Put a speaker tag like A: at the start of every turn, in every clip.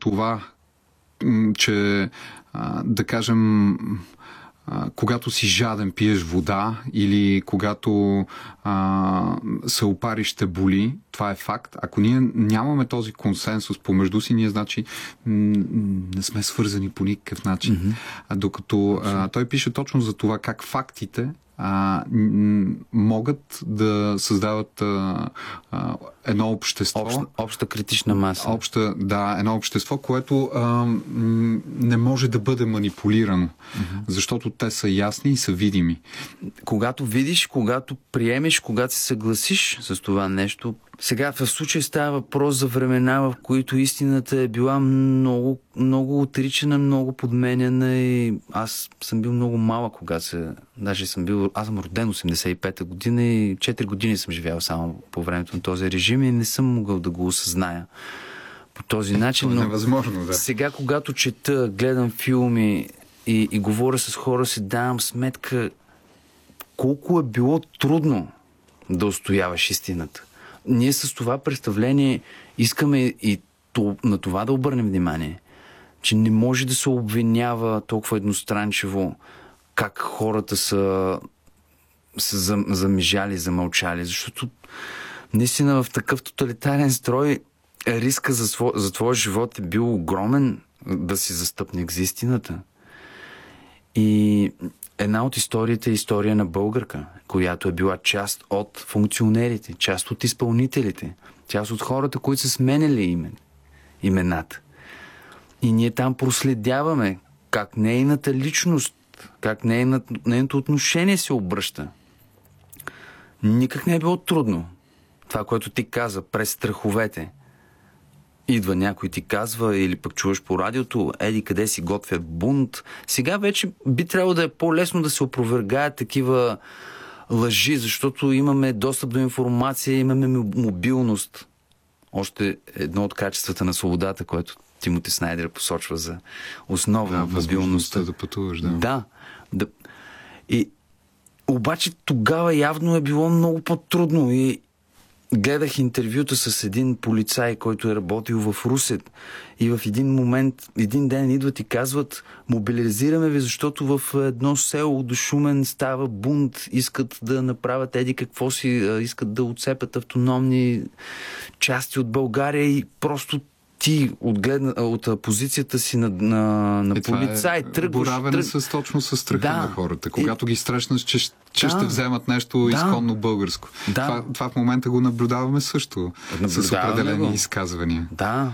A: това, че да кажем, когато си жаден пиеш вода или когато се опариш ще боли, това е факт. Ако ние нямаме този консенсус помежду си, ние значи не сме свързани по никакъв начин. Докато той пише точно за това как фактите могат да създават едно общество.
B: Обща критична маса.
A: Едно общество, което не може да бъде манипулирано, защото те са ясни и са видими.
B: Когато видиш, когато приемеш, когато се съгласиш с това нещо, сега в случай става въпрос за времена, в които истината е била много, много отричана, много подменяна и аз съм бил много малък, когато аз съм роден 85-та година и 4 години съм живял само по времето на този режим и не съм могъл да го осъзная по този начин.
A: Това е невъзможно, да.
B: Сега, когато чета, гледам филми и говоря с хора, си давам сметка колко е било трудно да устояваш истината. Ние с това представление искаме и на това да обърнем внимание, че не може да се обвинява толкова едностранчиво как хората са замижали, замълчали, защото наистина в такъв тоталитарен строй риска за твоя живот е бил огромен да си застъпник за истината. И една от историите е история на българка, която е била част от функционерите, част от изпълнителите, част от хората, които са сменяли имената. И ние там проследяваме как нейната личност, как нейното отношение се обръща. Никак не е било трудно. Това, което ти каза, през страховете. Идва някой ти казва, или пък чуваш по радиото, еди къде си готвят бунт. Сега вече би трябвало да е по-лесно да се опровергаят такива лъжи, защото имаме достъп до информация, имаме мобилност. Още едно от качествата на свободата, което Тимоти Снайдер посочва за основа мобилността.
A: Да пътуваш,
B: да. И обаче тогава явно е било много по-трудно и гледах интервюта с един полицай, който е работил в Русе и в един ден идват и казват: мобилизираме ви, защото в едно село до Шумен става бунт, искат да направят какво си, искат да отцепят автономни части от България и просто ти от позицията си на полицай
A: тръгваш. Точно с страха на хората. Когато ги срещнеш, че ще вземат нещо изконно българско. Това в момента го наблюдаваме също. С определени изказвания.
B: Да.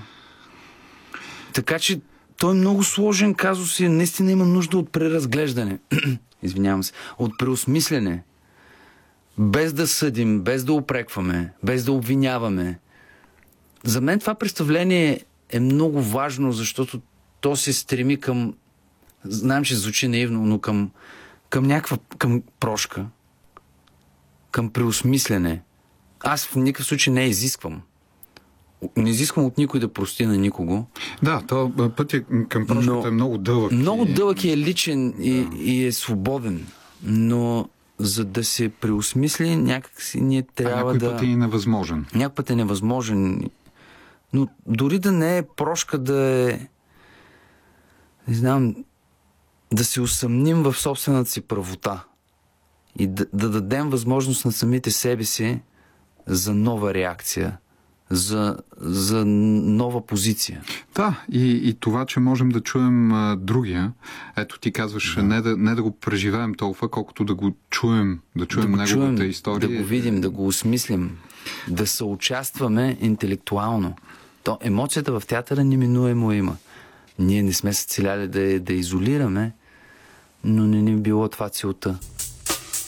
B: Така че той е много сложен казус и наистина има нужда от преразглеждане. Извинявам се. От преосмислене. Без да съдим, без да упрекваме, без да обвиняваме. За мен това представление е много важно, защото то се стреми към, знам, че звучи наивно, но към прошка, към преосмислене. Аз в никакъв случай не изисквам. Не изисквам от никой да прости на никого.
A: Да, пътя към прошката е много дълъг.
B: Много дълъг и е личен и е свободен, но за да се преосмисли, някакси ние трябва
A: някой път е невъзможен.
B: Някой път е невъзможен. Но дори да не е прошка, да е, не знам, да се усъмним в собствената си правота и да дадем възможност на самите себе си за нова реакция, за нова позиция.
A: Да, и това, че можем да чуем другия. Ето ти казваш, не да го преживеем толкова, колкото да го чуем, неговата история.
B: Да го видим, да го осмислим, да съучастваме интелектуално. Емоцията в театъра неминуемо има. Ние не сме се целяли да изолираме, но не ни било това целта.